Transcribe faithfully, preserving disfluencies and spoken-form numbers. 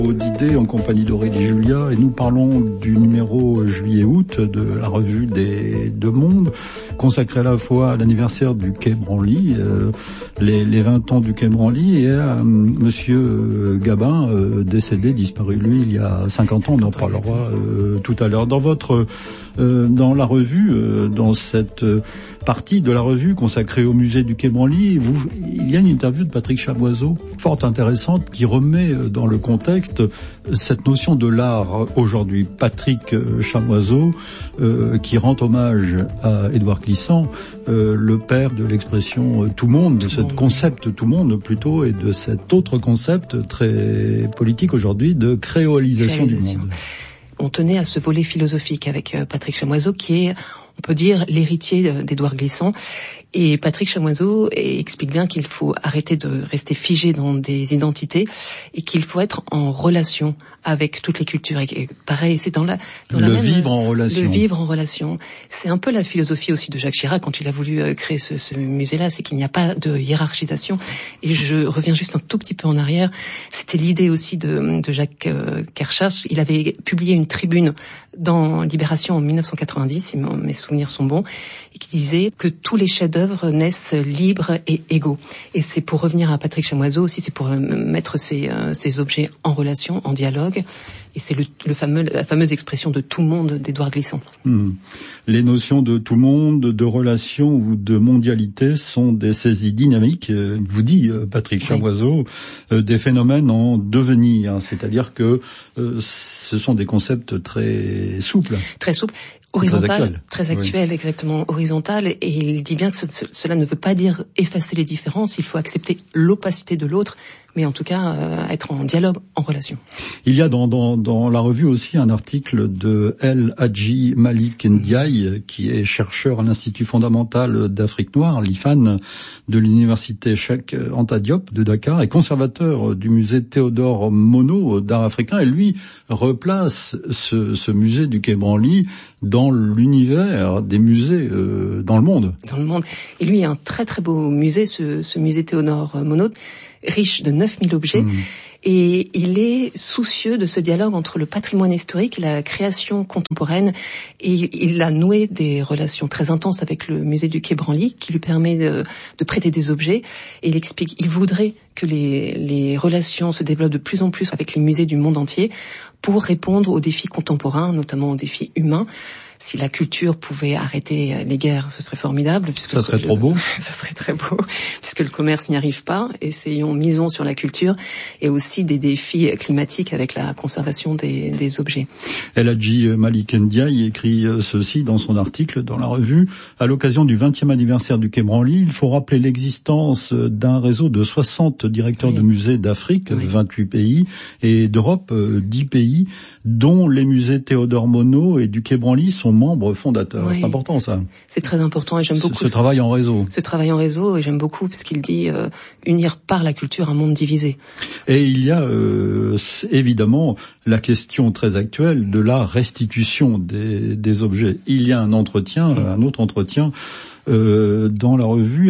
D'idées en compagnie d'Aurélie Julia et nous parlons du numéro juillet-août de la revue des Deux Mondes, consacré à la fois à l'anniversaire du Quai Branly, euh, les, les vingt ans du Quai Branly, et à euh, Monsieur Gabin, euh, décédé, disparu lui il y a cinquante ans, on en parlera euh, tout à l'heure. Dans votre, euh, dans la revue, euh, dans cette euh, partie de la revue consacrée au musée du Quai Branly, vous, il y a une interview de Patrick Chamoiseau, fort intéressante, qui remet dans le contexte cette notion de l'art aujourd'hui. Patrick Chamoiseau, euh, qui rend hommage à Édouard Glissant, euh, le père de l'expression tout monde, de ce concept tout monde plutôt, et de cet autre concept très politique aujourd'hui de créolisation, créolisation. du monde. On tenait à ce volet philosophique avec Patrick Chamoiseau, qui est, on peut dire, l'héritier d'Édouard Glissant. Et Patrick Chamoiseau explique bien qu'il faut arrêter de rester figé dans des identités et qu'il faut être en relation avec toutes les cultures. Et pareil, c'est dans la, dans le la même... vivre en relation. Le vivre en relation. C'est un peu la philosophie aussi de Jacques Chirac quand il a voulu créer ce, ce musée-là, c'est qu'il n'y a pas de hiérarchisation. Et je reviens juste un tout petit peu en arrière. C'était l'idée aussi de, de Jacques Kershach. Il avait publié une tribune dans Libération en dix-neuf cent quatre-vingt-dix, si mes souvenirs sont bons, et qui disait que tous les chefs-d'œuvre naissent libres et égaux. Et c'est pour revenir à Patrick Chamoiseau aussi, c'est pour mettre ces, ces objets en relation, en dialogue. Et c'est le, le fameux, la fameuse expression de tout monde d'Édouard Glissant. Mmh. Les notions de tout monde, de relation ou de mondialité sont des saisies dynamiques, vous dit Patrick Chamoiseau, oui. Des phénomènes en devenir. C'est-à-dire que euh, ce sont des concepts très souples. Très souples. Horizontal, très actuel, très actuel oui. Exactement, horizontal, et il dit bien que ce, ce, cela ne veut pas dire effacer les différences, il faut accepter l'opacité de l'autre, mais en tout cas euh, être en dialogue, en relation. Il y a dans, dans, dans la revue aussi un article de El Hadji Malik Ndiaye, qui est chercheur à l'Institut fondamental d'Afrique noire, l'I F A N, de l'université Cheikh Anta Diop de Dakar, et conservateur du musée Théodore Monod d'art africain, et lui replace ce, ce musée du Quai Branly dans l'univers des musées euh, dans le monde. Dans le monde. Et lui, il y a un très très beau musée, ce, ce musée Théodore Monod, riche de neuf mille objets. Mmh. Et il est soucieux de ce dialogue entre le patrimoine historique et la création contemporaine. Et il a noué des relations très intenses avec le musée du Quai Branly, qui lui permet de, de prêter des objets. Et il explique, il voudrait que les, les relations se développent de plus en plus avec les musées du monde entier pour répondre aux défis contemporains, notamment aux défis humains. Si la culture pouvait arrêter les guerres, ce serait formidable. Puisque ça serait le, trop beau. Ça serait très beau, puisque le commerce n'y arrive pas. Essayons, misons sur la culture, et aussi des défis climatiques avec la conservation des, des objets. El Hadji Malik Ndiaye écrit ceci dans son article dans la revue. À l'occasion du vingtième anniversaire du Quai Branly, il faut rappeler l'existence d'un réseau de soixante directeurs oui. de musées d'Afrique, oui. vingt-huit pays, et d'Europe, dix pays, dont les musées Théodore Monod et du Quai Branly sont membres fondateurs. Oui. C'est important, ça. C'est très important, et j'aime beaucoup ce, ce travail en réseau. Ce travail en réseau, et j'aime beaucoup puisqu'il dit euh, unir par la culture un monde divisé. Et il y a euh, évidemment la question très actuelle de la restitution des, des objets. Il y a un entretien, mmh. un autre entretien euh, dans la revue